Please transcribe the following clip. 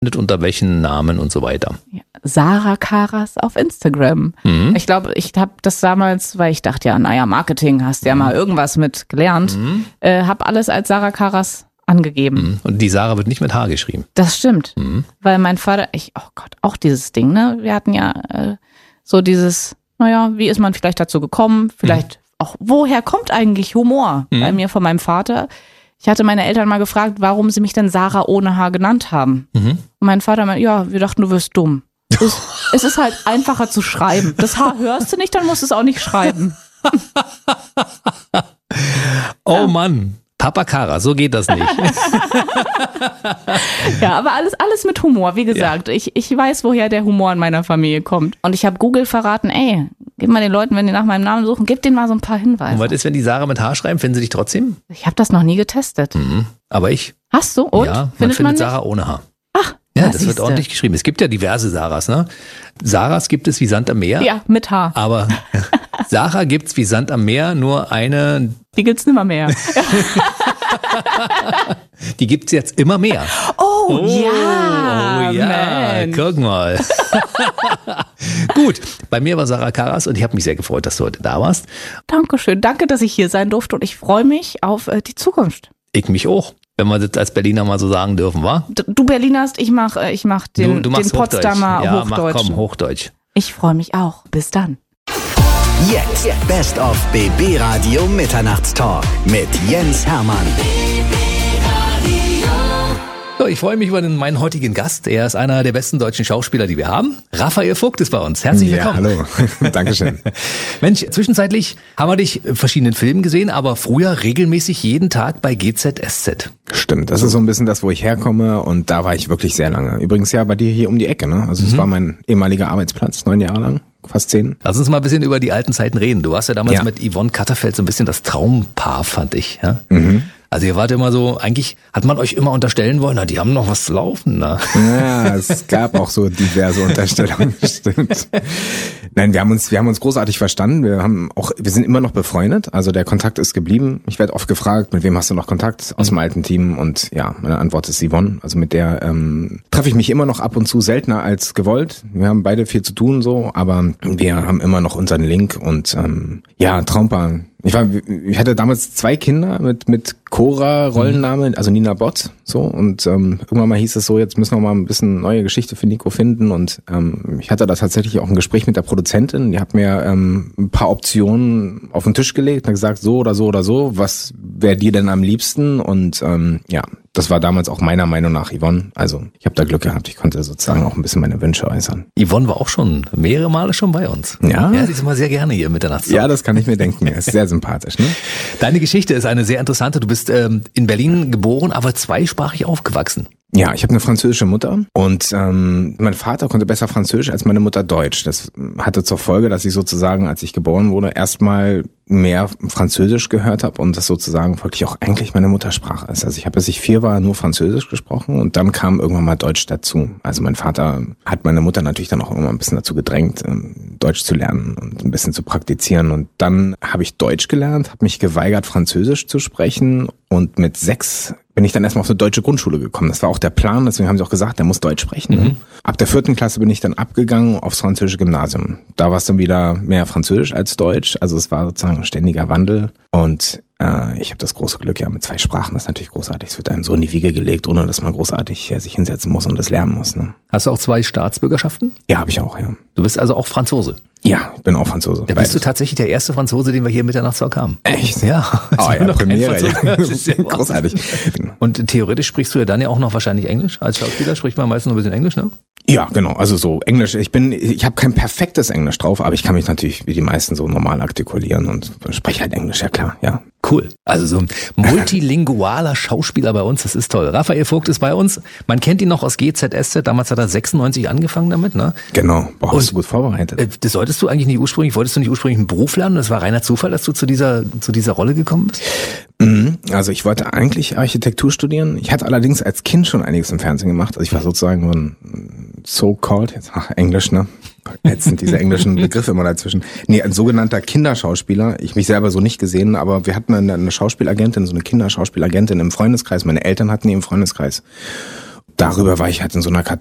unter welchen Namen und so weiter. Ja. Sarah Karas auf Instagram. Ich glaube, ich habe das damals, weil ich dachte, ja, naja, Marketing, hast ja mal irgendwas mit gelernt, habe alles als Sarah Karas angegeben. Und die Sarah wird nicht mit H geschrieben. Das stimmt, weil mein Vater, oh Gott, auch dieses Ding, ne? Wir hatten ja so dieses, naja, wie ist man vielleicht dazu gekommen? Vielleicht auch, woher kommt eigentlich Humor bei mir von meinem Vater? Ich hatte meine Eltern mal gefragt, warum sie mich denn Sarah ohne H genannt haben. Und mein Vater meinte, ja, wir dachten, du wirst dumm. Es ist halt einfacher zu schreiben. Das H hörst du nicht, dann musst du es auch nicht schreiben. Oh Mann, Papa Kara, so geht das nicht. Ja, aber alles mit Humor. Wie gesagt, ich weiß, woher der Humor in meiner Familie kommt. Und ich habe Google verraten, ey, gib mal den Leuten, wenn die nach meinem Namen suchen, gib denen mal so ein paar Hinweise. Und was ist, wenn die Sarah mit H schreiben? Finden sie dich trotzdem? Ich habe das noch nie getestet. Aber ich. Hast du? Und? Ja, man findet findet nicht? Sarah ohne H. Ach, Ja, das das wird ordentlich geschrieben. Es gibt ja diverse Sarahs, ne? Sarahs gibt es wie Sand am Meer. Ja, mit H. Aber Sarah gibt's wie Sand am Meer, nur eine. Die gibt's nimmer mehr. Die gibt's jetzt immer mehr. Oh ja, Mensch. Guck mal. Gut, bei mir war Sarah Karas und ich habe mich sehr gefreut, dass du heute da warst. Dankeschön, danke, dass ich hier sein durfte und ich freue mich auf die Zukunft. Ich mich auch, wenn wir das als Berliner mal so sagen dürfen, wa? Du Berlinerst, ich mach den machst Potsdamer Hochdeutsch. Ja, Hochdeutsch. Mach, komm, Hochdeutsch. Ich freue mich auch. Bis dann. Jetzt Best of BB Radio Mitternachtstalk mit Jens Hermann. So, ich freue mich über meinen heutigen Gast. Er ist einer der besten deutschen Schauspieler, die wir haben. Raphael Vogt ist bei uns. Herzlich willkommen. Ja, hallo. Dankeschön. Mensch, zwischenzeitlich haben wir dich in verschiedenen Filmen gesehen, aber früher regelmäßig jeden Tag bei GZSZ. Stimmt, das ist so ein bisschen das, wo ich herkomme und da war ich wirklich sehr lange. Übrigens ja bei dir hier um die Ecke, ne? Also es war mein ehemaliger Arbeitsplatz, 9 Jahre lang. Fast 10. Lass uns mal ein bisschen über die alten Zeiten reden. Du warst ja damals mit Yvonne Katterfeld so ein bisschen das Traumpaar, fand ich. Ja? Also ihr wart immer so, eigentlich hat man euch immer unterstellen wollen, na, die haben noch was zu laufen. Na. Ja, es gab auch so diverse Unterstellungen, stimmt. Nein, wir haben uns großartig verstanden. Wir sind immer noch befreundet. Also der Kontakt ist geblieben. Ich werde oft gefragt, mit wem hast du noch Kontakt aus dem alten Team? Und ja, meine Antwort ist Yvonne. Also mit der treffe ich mich immer noch ab und zu, seltener als gewollt. Wir haben beide viel zu tun so, aber wir haben immer noch unseren Link und Traumpaar. Ich hatte damals 2 Kinder mit Cora Rollenname, also Nina Bott, so, und irgendwann mal hieß es so, jetzt müssen wir mal ein bisschen neue Geschichte für Nico finden und ich hatte da tatsächlich auch ein Gespräch mit der Produzentin, die hat mir ein paar Optionen auf den Tisch gelegt und hat gesagt, so oder so oder so, was wäre dir denn am liebsten? Und das war damals auch meiner Meinung nach Yvonne. Also ich habe da Glück gehabt, ich konnte sozusagen auch ein bisschen meine Wünsche äußern. Yvonne war auch schon mehrere Male schon bei uns. Ja? Ja, sie ist immer sehr gerne hier Mitternachtstalk. Ja, das kann ich mir denken. Ist sehr sympathisch, ne? Deine Geschichte ist eine sehr interessante. Du bist in Berlin geboren, aber zweisprachig aufgewachsen. Ja, ich habe eine französische Mutter und mein Vater konnte besser Französisch als meine Mutter Deutsch. Das hatte zur Folge, dass ich sozusagen, als ich geboren wurde, erstmal mehr Französisch gehört habe und das sozusagen wirklich auch eigentlich meine Muttersprache ist. Also ich habe, bis ich 4 war, nur Französisch gesprochen und dann kam irgendwann mal Deutsch dazu. Also mein Vater hat meine Mutter natürlich dann auch immer ein bisschen dazu gedrängt, Deutsch zu lernen und ein bisschen zu praktizieren. Und dann habe ich Deutsch gelernt, habe mich geweigert, Französisch zu sprechen und mit 6 bin ich dann erstmal auf eine deutsche Grundschule gekommen. Das war auch der Plan, deswegen haben sie auch gesagt, der muss Deutsch sprechen. Ne? Ab der 4. Klasse bin ich dann abgegangen aufs französische Gymnasium. Da war es dann wieder mehr Französisch als Deutsch, also es war sozusagen ein ständiger Wandel und ich habe das große Glück, ja, mit 2 Sprachen, das ist natürlich großartig. Es wird einem so in die Wiege gelegt, ohne dass man großartig sich hinsetzen muss und das lernen muss. Ne? Hast du auch 2 Staatsbürgerschaften? Ja, habe ich auch, ja. Du bist also auch Franzose? Ja, ich bin auch Franzose. Da bist du tatsächlich der erste Franzose, den wir hier Mitternachtstalk haben. Echt? Ja. Oh ja, Premiere. Das ist ja großartig. Und theoretisch sprichst du ja dann ja auch noch wahrscheinlich Englisch. Als Schauspieler spricht man meistens noch ein bisschen Englisch, ne? Ja, genau. Also so Englisch. Ich habe kein perfektes Englisch drauf, aber ich kann mich natürlich wie die meisten so normal artikulieren und spreche halt Englisch, ja klar, ja. Cool. Also so ein multilingualer Schauspieler bei uns, das ist toll. Raphael Vogt ist bei uns. Man kennt ihn noch aus GZSZ. Damals hat er 96 angefangen damit, ne? Genau. Boah, hast du gut vorbereitet. Das wolltest du nicht ursprünglich einen Beruf lernen? Das war reiner Zufall, dass du zu dieser Rolle gekommen bist? Also ich wollte eigentlich Architektur studieren. Ich hatte allerdings als Kind schon einiges im Fernsehen gemacht. Also ich war sozusagen so ein so-called, jetzt Englisch, ne? Jetzt sind diese englischen Begriffe immer dazwischen. Nee, ein sogenannter Kinderschauspieler. Ich mich selber so nicht gesehen, aber wir hatten eine Schauspielagentin, so eine Kinderschauspielagentin im Freundeskreis. Meine Eltern hatten die im Freundeskreis. darüber war ich halt in so einer